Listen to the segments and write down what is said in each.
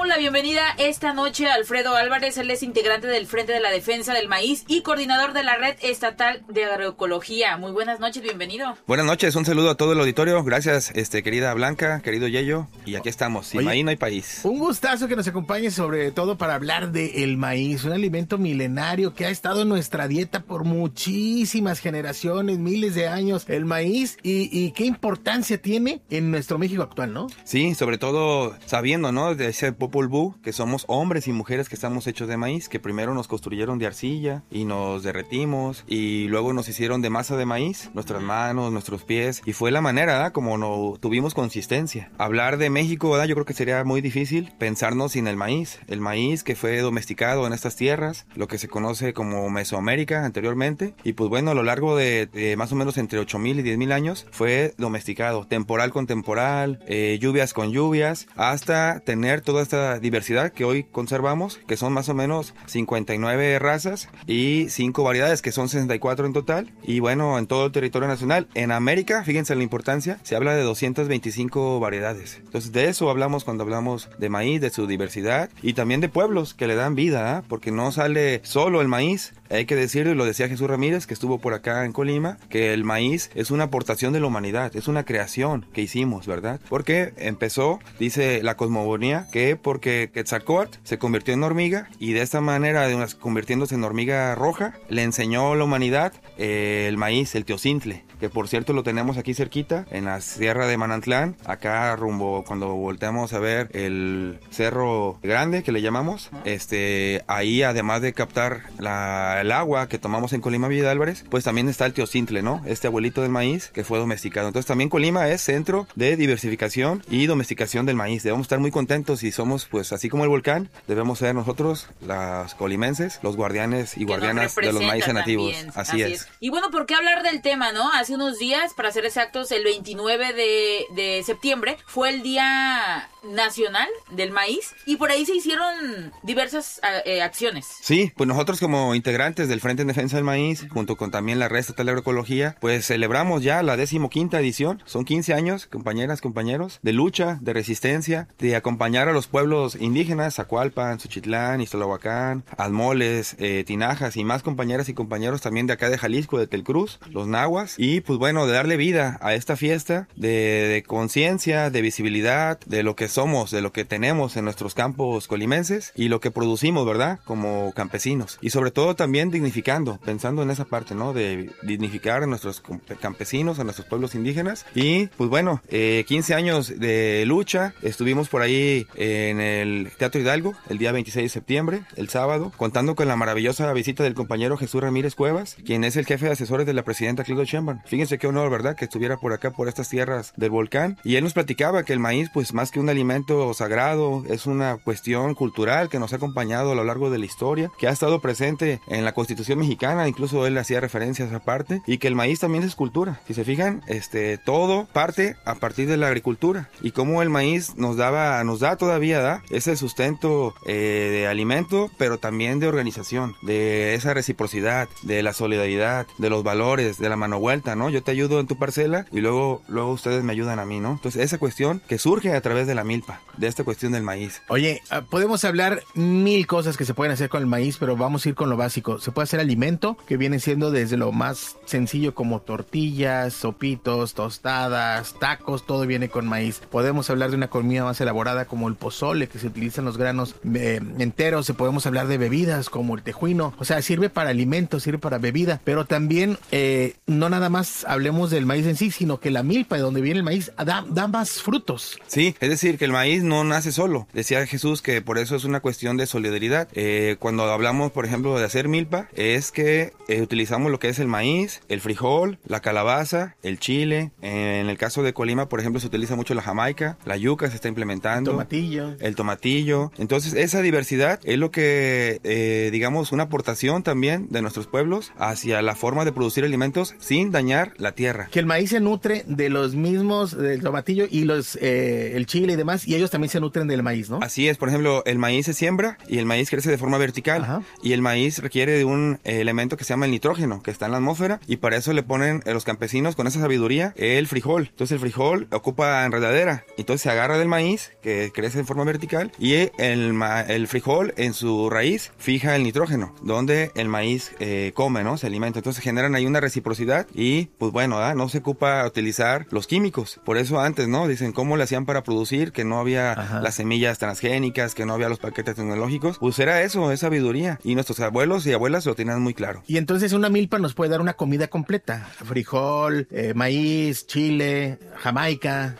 la bienvenida esta noche a Alfredo Álvarez. Él es integrante del Frente de la Defensa del Maíz y coordinador de la Red Estatal de Agroecología. Muy buenas noches, bienvenido. Buenas noches, un saludo a todo el auditorio. Gracias, querida Blanca, querido Yeyo. Y aquí estamos, sin maíz no hay país. Un gustazo que nos acompañe, sobre todo para hablar del maíz, un alimento milenario que ha estado en nuestra dieta por muchísimas generaciones, miles de años, el maíz, y qué importancia tiene en nuestro México actual, ¿no? Sí, sobre todo sabiendo, ¿no?, de ese Popol Vuh, que somos hombres y mujeres que estamos hechos de maíz, que primero nos construyeron de arcilla y nos derretimos y luego nos hicieron de masa de maíz, nuestras manos, nuestros pies, y fue la manera, ¿verdad?, como no tuvimos consistencia. Hablar de México, ¿verdad?, yo creo que sería muy difícil pensarnos sin el maíz que fue domesticado en estas tierras, lo que se conoce como Mesoamérica anteriormente, y pues bueno, a lo largo de más o menos entre 8,000 y 10,000 años fue domesticado, temporal con temporal, lluvias con lluvias, hasta tener toda esta diversidad que hoy conservamos, que son más o menos 59 razas y 5 variedades, que son 64 en total, y bueno, en todo el territorio nacional. En América, fíjense la importancia, se habla de 225 variedades. Entonces de eso hablamos cuando hablamos de maíz, de su diversidad, y también de pueblos que le dan vida, ¿eh? Porque no sale solo el maíz. Hay que decirlo, y lo decía Jesús Ramírez, que estuvo por acá en Colima, que el maíz es una aportación de la humanidad, es una creación que hicimos, ¿verdad? Porque empezó, dice la cosmogonía, que porque Quetzalcóatl se convirtió en hormiga, y de esta manera, convirtiéndose en hormiga roja, le enseñó a la humanidad el maíz, el teocintle, que por cierto lo tenemos aquí cerquita, en la Sierra de Manantlán, acá rumbo, cuando volteamos a ver el Cerro Grande, que le llamamos, ahí además de captar el agua que tomamos en Colima Villa de Álvarez, pues también está el teocintle, ¿no? Este abuelito del maíz que fue domesticado. Entonces también Colima es centro de diversificación y domesticación del maíz. Debemos estar muy contentos y somos, pues así como el volcán, debemos ser nosotros, los colimenses, los guardianes y guardianas de los maíces nativos. Así es. Y bueno, ¿por qué hablar del tema, no? Hace unos días, para ser exactos, el 29 de septiembre, fue el Día Nacional del Maíz, y por ahí se hicieron diversas acciones. Sí, pues nosotros como integrantes del Frente en Defensa del Maíz, junto con también la Red Estatal de Agroecología, pues celebramos ya la 15ª edición. Son 15 años, compañeras, compañeros, de lucha, de resistencia, de acompañar a los pueblos indígenas, Zacualpan, Suchitlán, Ixtlahuacán, Almoles, Tinajas, y más compañeras y compañeros también de acá de Jalisco, de Telcruz, los nahuas, y pues bueno, de darle vida a esta fiesta, de conciencia, de visibilidad, de lo que somos, de lo que tenemos en nuestros campos colimenses y lo que producimos, ¿verdad?, como campesinos. Y sobre todo también dignificando, pensando en esa parte, ¿no?, de dignificar a nuestros campesinos, a nuestros pueblos indígenas. Y pues bueno, 15 años de lucha. Estuvimos por ahí en el Teatro Hidalgo el día 26 de septiembre, el sábado, contando con la maravillosa visita del compañero Jesús Ramírez Cuevas, quien es el jefe de asesores de la presidenta Claudia Sheinbaum. Fíjense qué honor, ¿verdad?, que estuviera por acá, por estas tierras del volcán. Y él nos platicaba que el maíz, pues más que un alimento sagrado, es una cuestión cultural que nos ha acompañado a lo largo de la historia, que ha estado presente en la Constitución mexicana, incluso él hacía referencia a esa parte, y que el maíz también es cultura. Si se fijan, todo parte a partir de la agricultura, y cómo el maíz nos da todavía ese sustento de alimento, pero también de organización, de esa reciprocidad, de la solidaridad, de los valores, de la mano vuelta, ¿no? Yo te ayudo en tu parcela y luego ustedes me ayudan a mí, ¿no? Entonces esa cuestión que surge a través de la milpa, de esta cuestión del maíz. Oye, podemos hablar mil cosas que se pueden hacer con el maíz, pero vamos a ir con lo básico. Se puede hacer alimento, que viene siendo desde lo más sencillo como tortillas, sopitos, tostadas, tacos, todo viene con maíz. Podemos hablar de una comida más elaborada como el pozole, que se utilizan los granos enteros. Podemos hablar de bebidas como el tejuino. O sea, sirve para alimento, sirve para bebida, pero también no nada más hablemos del maíz en sí, sino que la milpa de donde viene el maíz da más frutos. Sí, es decir, que el maíz no nace solo. Decía Jesús que por eso es una cuestión de solidaridad. Cuando hablamos, por ejemplo, de hacer milpa, es que utilizamos lo que es el maíz, el frijol, la calabaza, el chile. En el caso de Colima, por ejemplo, se utiliza mucho la jamaica, la yuca se está implementando. El tomatillo. Entonces, esa diversidad es lo que, digamos, una aportación también de nuestros pueblos hacia la forma de producir alimentos sin dañar dañar la tierra. Que el maíz se nutre de los mismos, del tomatillo y el chile y demás, y ellos también se nutren del maíz, ¿no? Así es, por ejemplo, el maíz se siembra y el maíz crece de forma vertical. Ajá. Y el maíz requiere de un elemento que se llama el nitrógeno, que está en la atmósfera, y para eso le ponen los campesinos con esa sabiduría el frijol. Entonces el frijol ocupa enredadera, entonces se agarra del maíz que crece en forma vertical y el frijol en su raíz fija el nitrógeno, donde el maíz come, ¿no? Se alimenta. Entonces generan ahí una reciprocidad y pues bueno, ¿verdad? No se ocupa utilizar los químicos. Por eso antes, ¿no? Dicen cómo le hacían para producir, que no había las semillas transgénicas, que no había los paquetes tecnológicos. Pues era eso, es sabiduría. Y nuestros abuelos y abuelas lo tenían muy claro. Y entonces una milpa nos puede dar una comida completa. Frijol, maíz, chile, jamaica.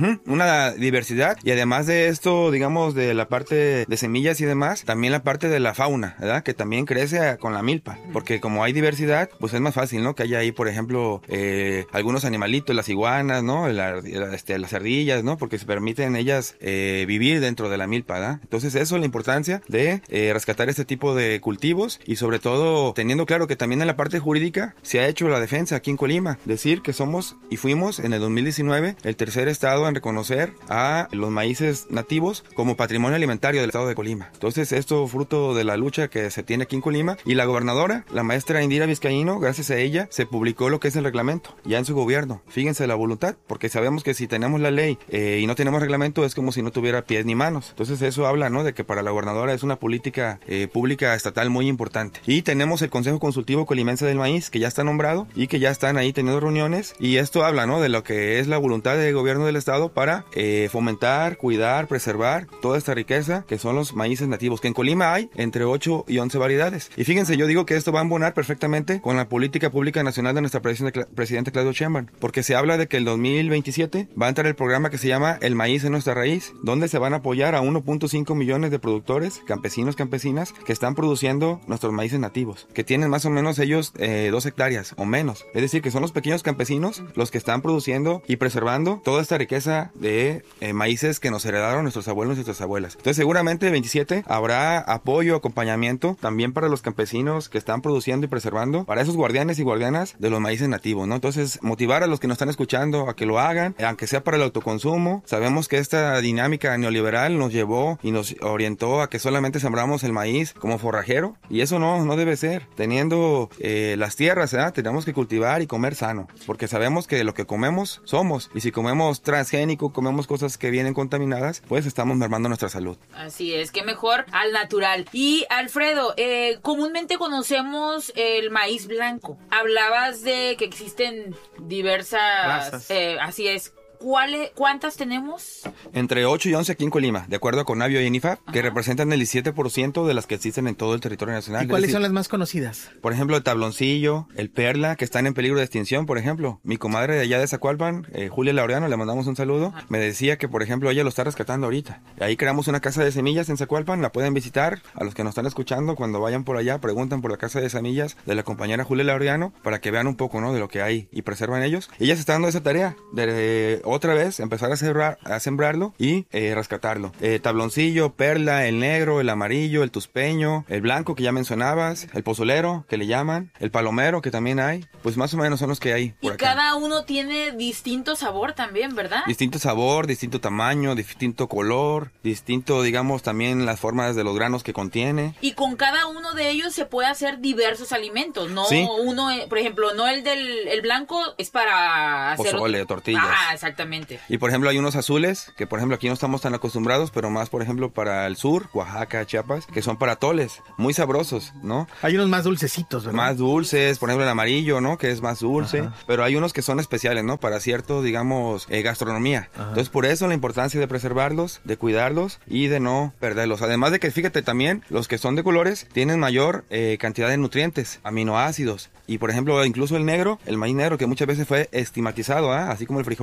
Una diversidad, y además de esto, digamos, de la parte de semillas y demás, también la parte de la fauna, ¿verdad? Que también crece con la milpa, porque como hay diversidad, pues es más fácil, ¿no? Que haya ahí, por ejemplo, algunos animalitos, las iguanas, ¿no? Las ardillas, ¿no? Porque se permiten ellas vivir dentro de la milpa, ¿verdad? Entonces eso es la importancia de rescatar este tipo de cultivos, y sobre todo teniendo claro que también en la parte jurídica se ha hecho la defensa aquí en Colima, decir que somos y fuimos en el 2019 el tercer estado en reconocer a los maíces nativos como patrimonio alimentario del estado de Colima. Entonces esto fruto de la lucha que se tiene aquí en Colima, y la gobernadora, la maestra Indira Vizcaíno, gracias a ella se publicó lo que es el reglamento ya en su gobierno. Fíjense la voluntad, porque sabemos que si tenemos la ley y no tenemos reglamento es como si no tuviera pies ni manos. Entonces eso habla, ¿no? De que para la gobernadora es una política pública estatal muy importante. Y tenemos el Consejo Consultivo Colimense del Maíz, que ya está nombrado y que ya están ahí teniendo reuniones, y esto habla, ¿no? De lo que es la voluntad del gobierno del estado para fomentar, cuidar, preservar toda esta riqueza que son los maíces nativos, que en Colima hay entre 8 y 11 variedades. Y fíjense, yo digo que esto va a embonar perfectamente con la política pública nacional de nuestra presidenta Claudia Sheinbaum, porque se habla de que el 2027 va a entrar el programa que se llama El Maíz en Nuestra Raíz, donde se van a apoyar a 1.5 millones de productores, campesinos, campesinas, que están produciendo nuestros maíces nativos, que tienen más o menos ellos 2 hectáreas o menos. Es decir, que son los pequeños campesinos los que están produciendo y preservando toda esta riqueza de maíces que nos heredaron nuestros abuelos y nuestras abuelas. Entonces seguramente el 27 habrá apoyo, acompañamiento también para los campesinos que están produciendo y preservando, para esos guardianes y guardianas de los maíces nativos, ¿no? Entonces motivar a los que nos están escuchando a que lo hagan, aunque sea para el autoconsumo. Sabemos que esta dinámica neoliberal nos llevó y nos orientó a que solamente sembramos el maíz como forrajero, y eso no debe ser. Teniendo las tierras, ¿verdad? Tenemos que cultivar y comer sano, porque sabemos que lo que comemos somos, y si comemos transgénico, comemos cosas que vienen contaminadas, pues estamos mermando nuestra salud. Así es, que mejor al natural. Y Alfredo, comúnmente conocemos el maíz blanco. Hablabas de que existen diversas razas. Así es. ¿Cuántas tenemos? Entre 8 y 11 aquí en Colima, de acuerdo a Conavio y ENIFAP, que representan el 17% de las que existen en todo el territorio nacional. ¿Y cuáles son las más conocidas? Por ejemplo, el tabloncillo, el perla, que están en peligro de extinción, por ejemplo. Mi comadre de allá de Zacualpan, Julia Laureano, le mandamos un saludo, me decía que, por ejemplo, ella lo está rescatando ahorita. Ahí creamos una casa de semillas en Zacualpan, la pueden visitar. A los que nos están escuchando, cuando vayan por allá, preguntan por la casa de semillas de la compañera Julia Laureano, para que vean un poco, ¿no? De lo que hay y preservan ellos. Ella se está dando esa tarea de otra vez empezar a sembrarlo y rescatarlo. Tabloncillo, perla, el negro, el amarillo, el tuspeño, el blanco que ya mencionabas, el pozolero que le llaman, el palomero que también hay, pues más o menos son los que hay por acá. Y cada uno tiene distinto sabor también, ¿verdad? Distinto sabor, distinto tamaño, distinto color, distinto, digamos, también las formas de los granos que contiene. Y con cada uno de ellos se puede hacer diversos alimentos, ¿no? Sí. Uno, por ejemplo, no el blanco es para hacer pozole, tortillas. Ah, exactamente. Y por ejemplo hay unos azules, que por ejemplo aquí no estamos tan acostumbrados, pero más por ejemplo para el sur, Oaxaca, Chiapas, que son para atoles, muy sabrosos, ¿no? Hay unos más dulcecitos, ¿verdad? Más dulces, por ejemplo el amarillo, ¿no? Que es más dulce. Ajá. Pero hay unos que son especiales, ¿no? Para cierto, digamos, gastronomía. Ajá. Entonces por eso la importancia de preservarlos, de cuidarlos y de no perderlos. Además de que fíjate también, los que son de colores tienen mayor cantidad de nutrientes, aminoácidos. Y por ejemplo, incluso el negro, el maíz negro, que muchas veces fue estigmatizado, así como el frijol, que hay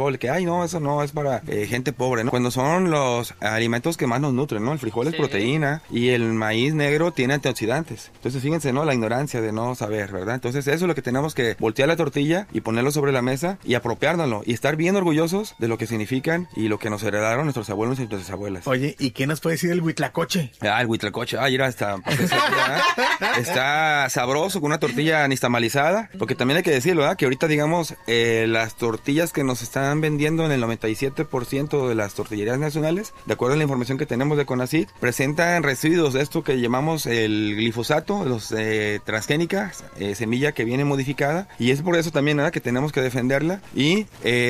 ay, no, eso no es para gente pobre, ¿no? Cuando son los alimentos que más nos nutren, ¿no? El frijol es proteína y el maíz negro tiene antioxidantes. Entonces, fíjense, ¿no? La ignorancia de no saber, ¿verdad? Entonces, eso es lo que tenemos que voltear la tortilla y ponerlo sobre la mesa y apropiárnoslo y estar bien orgullosos de lo que significan y lo que nos heredaron nuestros abuelos y nuestras abuelas. Oye, ¿y qué nos puede decir el huitlacoche? El huitlacoche, mira, está sabroso con una tortilla nixtamalizada, porque también hay que decirlo, ¿verdad? Que ahorita, digamos, las tortillas que nos están vendiendo en el 97% de las tortillerías nacionales, de acuerdo a la información que tenemos de CONACYT, presentan residuos de esto que llamamos el glifosato, los transgénicas, semilla que viene modificada, y es por eso también, ¿verdad? Que tenemos que defenderla y,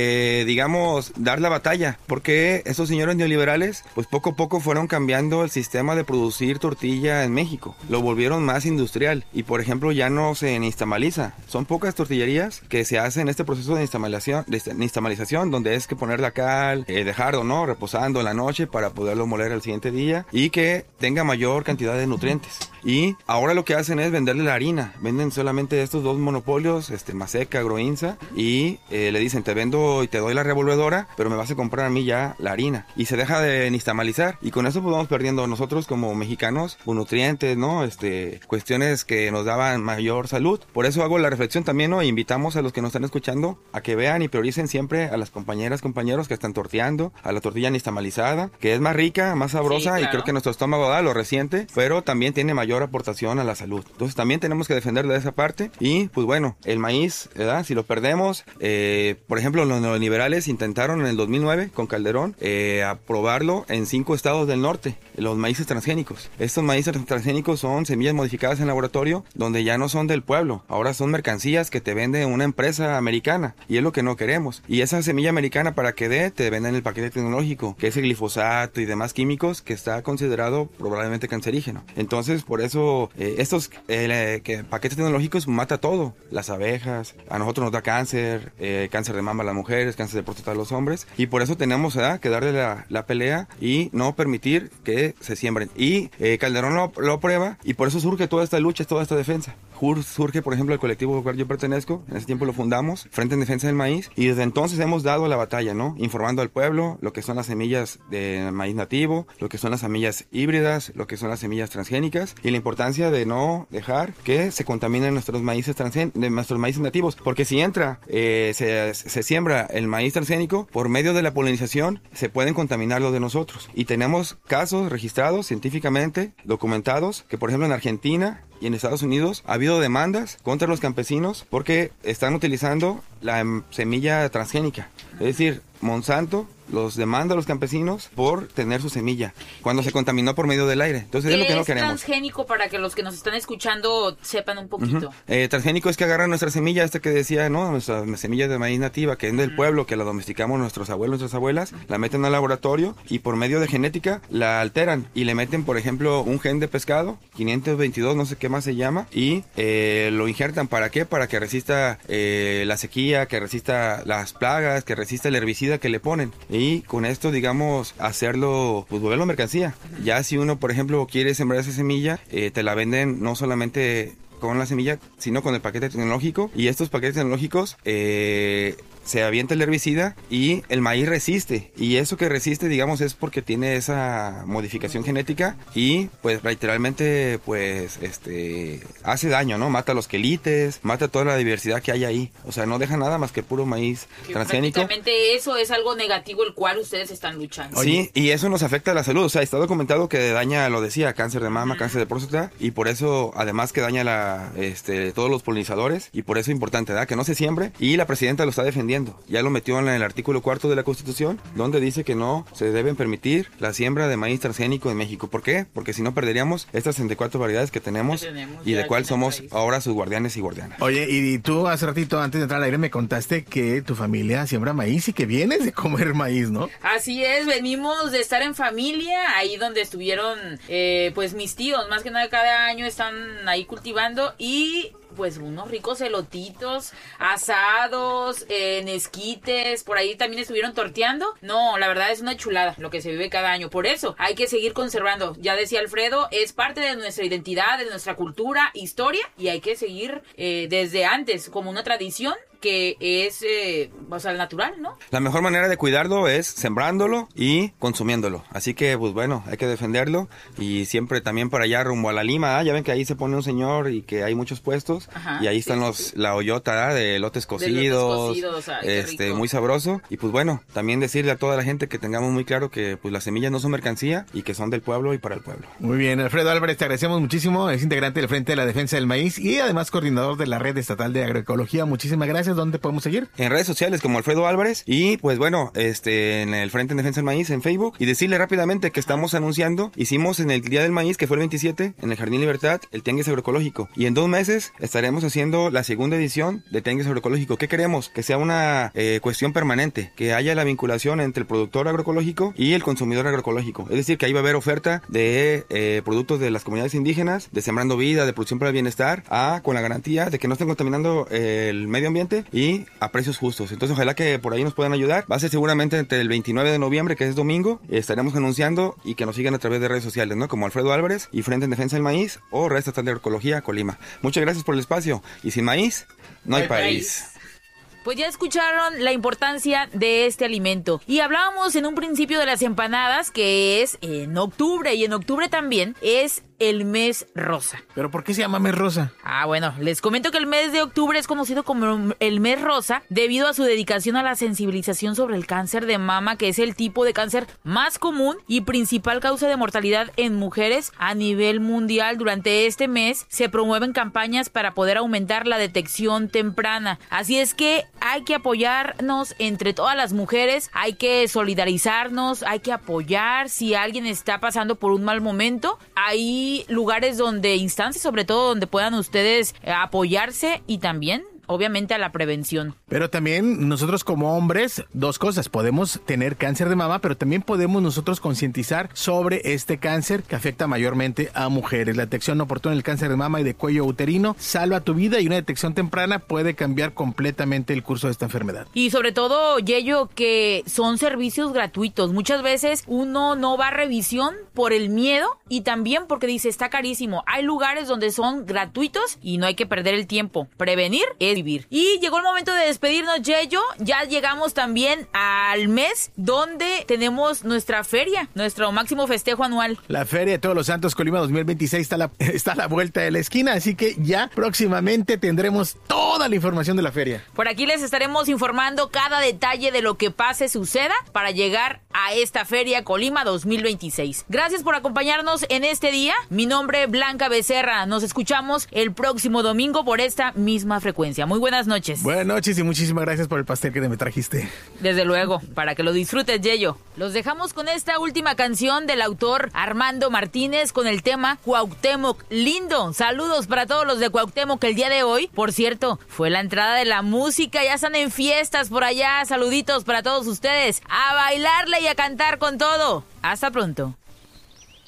digamos, dar la batalla, porque estos señores neoliberales, pues poco a poco fueron cambiando el sistema de producir tortilla en México, lo volvieron más industrial y, por ejemplo, ya no se nixtamaliza. Son pocas tortillerías que se hacen este proceso de nixtamalización, donde es que poner la cal, dejarlo, ¿no? Reposando en la noche para poderlo moler al siguiente día y que tenga mayor cantidad de nutrientes. Y ahora lo que hacen es venderle la harina. Venden solamente estos dos monopolios, Maseca, Agroinsa, y le dicen, te vendo y te doy la revolvedora, pero me vas a comprar a mí ya la harina. Y se deja de nixtamalizar. Y con eso pues vamos perdiendo nosotros como mexicanos nutrientes, ¿no? Cuestiones que nos daban mayor salud. Por eso hago la reflexión también, ¿no? E invitamos a los que nos están escuchando a que vean y prioricen siempre a las compañeros que están torteando, a la tortilla nixtamalizada, que es más rica, más sabrosa, sí, claro. Y creo que nuestro estómago lo resiente, pero también tiene mayor aportación a la salud. Entonces también tenemos que defender de esa parte. Y pues bueno, el maíz, ¿verdad? Si lo perdemos, por ejemplo, los neoliberales intentaron en el 2009 con Calderón aprobarlo en 5 estados del norte, los maíces transgénicos. Estos maíces transgénicos son semillas modificadas en laboratorio donde ya no son del pueblo, ahora son mercancías que te vende una empresa americana y es lo que no queremos. Y esa semilla americana, para que dé, te venden el paquete tecnológico, que es el glifosato y demás químicos que está considerado probablemente cancerígeno. Entonces, por eso estos paquetes tecnológicos mata todo, las abejas, a nosotros nos da cáncer, cáncer de mama a las mujeres, cáncer de próstata a los hombres, y por eso tenemos que darle la pelea y no permitir que se siembren. Y Calderón lo aprueba y por eso surge toda esta lucha, toda esta defensa. Surge, por ejemplo, el colectivo al cual yo pertenezco, en ese tiempo lo fundamos, Frente en Defensa del Maíz, y desde entonces hemos dado la batalla, ¿no? Informando al pueblo lo que son las semillas de maíz nativo, lo que son las semillas híbridas, lo que son las semillas transgénicas, y la importancia de no dejar que se contaminen nuestros maíces nativos, porque si entra, se siembra el maíz transgénico, por medio de la polinización se pueden contaminar los de nosotros. Y tenemos casos registrados científicamente, documentados, que por ejemplo en Argentina y en Estados Unidos ha habido demandas contra los campesinos porque están utilizando la semilla transgénica. Es decir, Monsanto los demanda a los campesinos por tener su semilla cuando se contaminó por medio del aire. Entonces es lo que no queremos. ¿Qué es transgénico para que los que nos están escuchando sepan un poquito? Transgénico es que agarran nuestra semilla, que decía, ¿no? Nuestra semilla de maíz nativa, que es del pueblo, que la domesticamos nuestros abuelos, nuestras abuelas, la meten al laboratorio y por medio de genética la alteran y le meten, por ejemplo, un gen de pescado, 522, no sé qué más se llama, y lo injertan. ¿Para qué? Para que resista la sequía, que resista las plagas, que resista el herbicida que le ponen. Y con esto, digamos, hacerlo, pues volverlo mercancía. Ya si uno, por ejemplo, quiere sembrar esa semilla, te la venden no solamente con la semilla, sino con el paquete tecnológico. Y estos paquetes tecnológicos se avienta el herbicida y el maíz resiste. Y eso que resiste, digamos, es porque tiene esa modificación genética y, pues, literalmente, pues, hace daño, ¿no? Mata los quelites, mata toda la diversidad que hay ahí. O sea, no deja nada más que puro maíz transgénico. Prácticamente eso es algo negativo el cual ustedes están luchando. Sí, y eso nos afecta a la salud. O sea, está documentado que daña, lo decía, cáncer de mama, cáncer de próstata, y por eso, además que daña todos los polinizadores, y por eso es importante, ¿verdad? Que no se siembre, y la presidenta lo está defendiendo. Ya lo metió en el artículo 4 de la Constitución, donde dice que no se deben permitir la siembra de maíz transgénico en México. ¿Por qué? Porque si no perderíamos estas 64 variedades que tenemos y de cuál somos ahora sus guardianes y guardianas. Oye, y tú hace ratito, antes de entrar al aire, me contaste que tu familia siembra maíz y que vienes de comer maíz, ¿no? Así es, venimos de estar en familia, ahí donde estuvieron pues mis tíos, más que nada cada año están ahí cultivando y pues unos ricos elotitos, asados, en esquites, por ahí también estuvieron torteando. No, la verdad es una chulada lo que se vive cada año. Por eso hay que seguir conservando. Ya decía Alfredo, es parte de nuestra identidad, de nuestra cultura, historia, y hay que seguir desde antes como una tradición que es, al natural, ¿no? La mejor manera de cuidarlo es sembrándolo y consumiéndolo. Así que, pues bueno, hay que defenderlo y siempre también para allá rumbo a la Lima, ya ven que ahí se pone un señor y que hay muchos puestos. Ajá, y ahí están la hoyota de elotes cocidos, muy sabroso. Y pues bueno, también decirle a toda la gente que tengamos muy claro que pues las semillas no son mercancía y que son del pueblo y para el pueblo. Muy bien, Alfredo Álvarez, te agradecemos muchísimo, es integrante del Frente de la Defensa del Maíz y además coordinador de la Red Estatal de Agroecología. Muchísimas gracias. ¿Dónde podemos seguir? En redes sociales como Alfredo Álvarez y pues bueno, en el Frente de Defensa del Maíz en Facebook. Y decirle rápidamente que estamos anunciando, hicimos en el Día del Maíz, que fue el 27, en el Jardín Libertad, el Tianguis Agroecológico. Y en 2 meses estaremos haciendo la segunda edición del Tianguis Agroecológico. ¿Qué queremos? Que sea una cuestión permanente, que haya la vinculación entre el productor agroecológico y el consumidor agroecológico. Es decir, que ahí va a haber oferta de productos de las comunidades indígenas, de Sembrando Vida, de Producción para el Bienestar, con la garantía de que no estén contaminando el medio ambiente y a precios justos. Entonces, ojalá que por ahí nos puedan ayudar. Va a ser seguramente entre el 29 de noviembre, que es domingo, estaremos anunciando y que nos sigan a través de redes sociales, ¿no? Como Alfredo Álvarez y Frente en Defensa del Maíz o Red Estatal de Agroecología Colima. Muchas gracias por el espacio. Y sin maíz, no hay país. Pues ya escucharon la importancia de este alimento. Y hablábamos en un principio de las empanadas, que es en octubre. Y en octubre también es el mes rosa. ¿Pero por qué se llama mes rosa? Bueno, les comento que el mes de octubre es conocido como el mes rosa debido a su dedicación a la sensibilización sobre el cáncer de mama, que es el tipo de cáncer más común y principal causa de mortalidad en mujeres a nivel mundial. Durante este mes se promueven campañas para poder aumentar la detección temprana. Así es que hay que apoyarnos entre todas las mujeres, hay que solidarizarnos, hay que apoyar si alguien está pasando por un mal momento. Hay lugares instancias sobre todo, donde puedan ustedes apoyarse y también obviamente a la prevención. Pero también nosotros como hombres, 2 cosas, podemos tener cáncer de mama, pero también podemos nosotros concientizar sobre este cáncer que afecta mayormente a mujeres. La detección oportuna del cáncer de mama y de cuello uterino salva tu vida y una detección temprana puede cambiar completamente el curso de esta enfermedad. Y sobre todo, Yeyo, que son servicios gratuitos. Muchas veces uno no va a revisión por el miedo y también porque dice está carísimo. Hay lugares donde son gratuitos y no hay que perder el tiempo. Prevenir es vivir. Y llegó el momento de despedirnos, Yeyo. Ya llegamos también al mes donde tenemos nuestra feria, nuestro máximo festejo anual. La Feria de Todos los Santos Colima 2026 está a la vuelta de la esquina, así que ya próximamente tendremos toda la información de la feria. Por aquí les estaremos informando cada detalle de lo que suceda para llegar a esta Feria Colima 2026. Gracias por acompañarnos en este día. Mi nombre es Blanca Becerra. Nos escuchamos el próximo domingo por esta misma frecuencia. Muy buenas noches. Buenas noches y muchísimas gracias por el pastel que me trajiste. Desde luego, para que lo disfrutes, Yeyo. Los dejamos con esta última canción del autor Armando Martínez con el tema Cuauhtémoc Lindo. Saludos para todos los de Cuauhtémoc el día de hoy. Por cierto, fue la entrada de la música, ya están en fiestas por allá. Saluditos para todos ustedes. A bailarle y a cantar con todo. Hasta pronto.